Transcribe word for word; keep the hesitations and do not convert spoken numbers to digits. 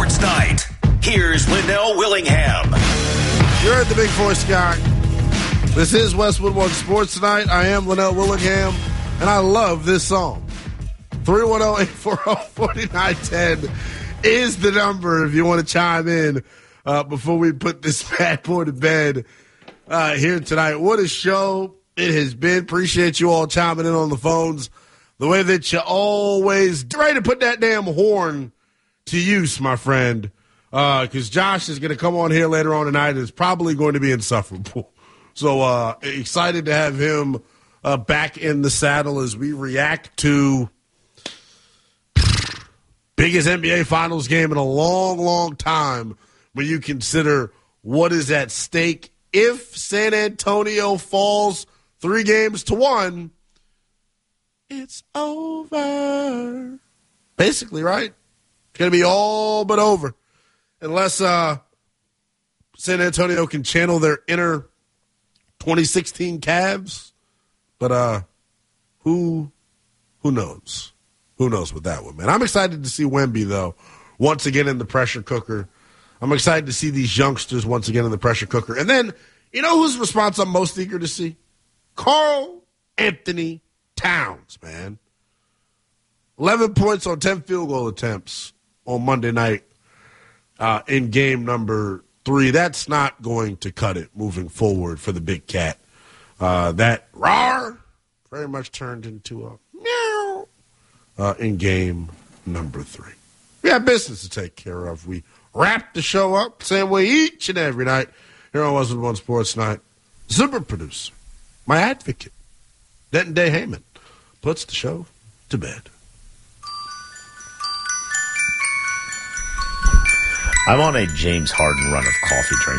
Sports Night. Here's Linnell Willingham. You're at the Big Four, Scott. This is Westwood One Sports Tonight. I am Linnell Willingham, and I love this song. three one zero, eight four zero, four nine one zero is the number if you want to chime in uh, before we put this bad boy to bed uh, here tonight. What a show it has been. Appreciate you all chiming in on the phones the way that you always ready to put that damn horn to use, my friend, because uh, Josh is going to come on here later on tonight and is probably going to be insufferable. So uh, excited to have him uh, back in the saddle as we react to biggest N B A Finals game in a long, long time when you consider what is at stake. If San Antonio falls three games to one, it's over. Basically, right? It's going to be all but over. Unless uh, San Antonio can channel their inner twenty sixteen Cavs. But uh, who who knows? Who knows with that one, man? I'm excited to see Wemby, though, once again in the pressure cooker. I'm excited to see these youngsters once again in the pressure cooker. And then, you know whose response I'm most eager to see? Karl Anthony Towns, man. eleven points on ten field goal attempts on Monday night uh, in game number three. That's not going to cut it moving forward for the big cat. Uh, that roar very much turned into a meow uh, in game number three. We have business to take care of. We wrap the show up same way each and every night here on Westwood One Sports Night. Super producer, my advocate, Denton Day Heyman, puts the show to bed. I'm on a James Harden run of coffee drinks.